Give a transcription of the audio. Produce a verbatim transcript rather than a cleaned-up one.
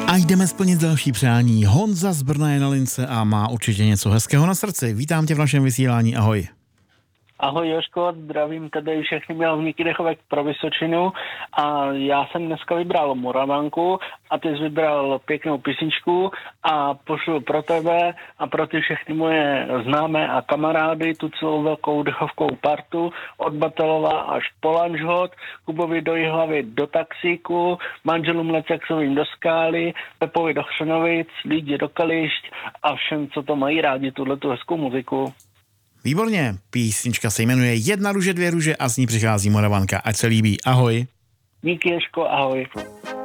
A jdeme splnit další přání. Honza z Brna je na lince a má určitě něco hezkého na srdci. Vítám tě v našem vysílání, ahoj. Ahoj Jožko, zdravím tady všechny milovníky dechovek pro Vysočinu a já jsem dneska vybral Moravanku a ty jsi vybral pěknou písničku a pošlu pro tebe a pro ty všechny moje známé a kamarády tu celou velkou dechovkou partu od Batelova až po Lanžhot, Kubovi do Jihlavy do Taxíku, manželům Lecexovým do Skály, Pepovi do Chřanovic, Lídě do Kališť a všem, co to mají rádi, tuhletu hezkou muziku. Výborně, písnička se jmenuje Jedna růže, dvě růže a z ní přichází Moravanka. Ať se líbí, ahoj. Díky Ježko, ahoj.